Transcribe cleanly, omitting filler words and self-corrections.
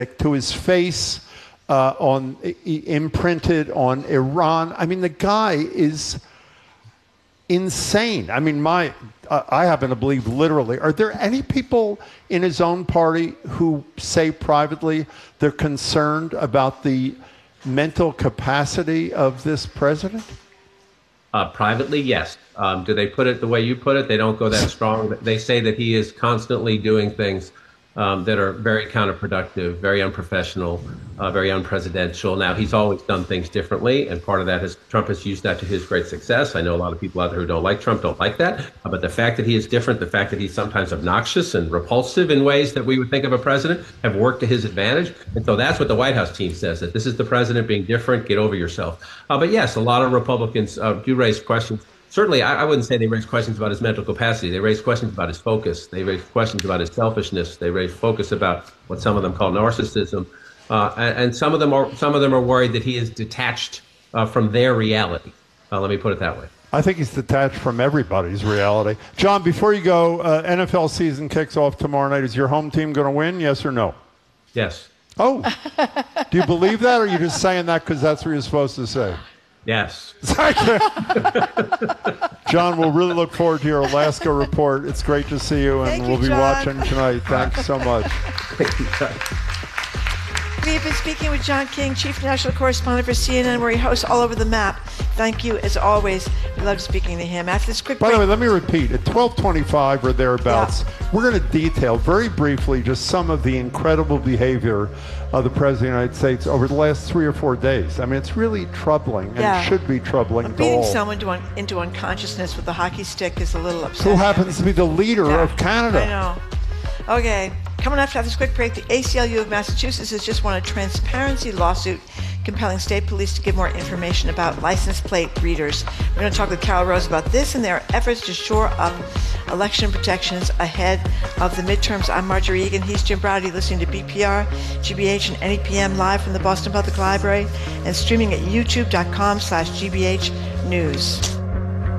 to his face, imprinted on Iran. I mean, the guy is insane. I mean, I happen to believe literally. Are there any people in his own party who say privately they're concerned about the mental capacity of this president? Privately, yes. Do they put it the way you put it? They don't go that strong. They say that he is constantly doing things that are very counterproductive, very unprofessional, very unpresidential. Now, he's always done things differently, and part of that is Trump has used that to his great success. I know a lot of people out there who don't like Trump don't like that, but the fact that he is different, the fact that he's sometimes obnoxious and repulsive in ways that we would think of a president have worked to his advantage. And so that's what the White House team says, that this is the president being different, get over yourself. But yes, a lot of Republicans do raise questions. Certainly, I wouldn't say they raise questions about his mental capacity. They raise questions about his focus. They raise questions about his selfishness. They raise focus about what some of them call narcissism, and some of them are worried that he is detached from their reality. Let me put it that way. I think he's detached from everybody's reality. John, before you go, NFL season kicks off tomorrow night. Is your home team going to win? Yes or no? Yes. Oh, do you believe that, or are you just saying that because that's what you're supposed to say? Yes. John, we'll really look forward to your Alaska report. It's great to see you, and we'll be watching tonight. Thanks so much. Thank you, John. We have been speaking with John King, Chief National Correspondent for CNN, where he hosts All Over the Map. Thank you, as always. We love speaking to him. After this quick break... By the way, let me repeat. At 12:25 or thereabouts, we're going to detail very briefly just some of the incredible behavior of the President of the United States over the last 3 or 4 days. I mean, it's really troubling, and it should be troubling to all. Beating someone into unconsciousness with a hockey stick is a little upsetting. Who happens to be the leader of Canada. I know. Okay. Coming up after this quick break, the ACLU of Massachusetts has just won a transparency lawsuit compelling state police to give more information about license plate readers. We're going to talk with Carol Rose about this and their efforts to shore up election protections ahead of the midterms. I'm Marjorie Egan. He's Jim Braude, listening to BPR, GBH, and NEPM live from the Boston Public Library and streaming at youtube.com/GBH News.